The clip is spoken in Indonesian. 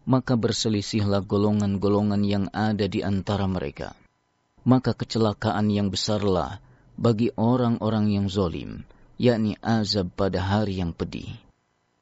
maka berselisihlah golongan-golongan yang ada di antara mereka. Maka kecelakaan yang besarlah bagi orang-orang yang zalim, yakni azab pada hari yang pedih.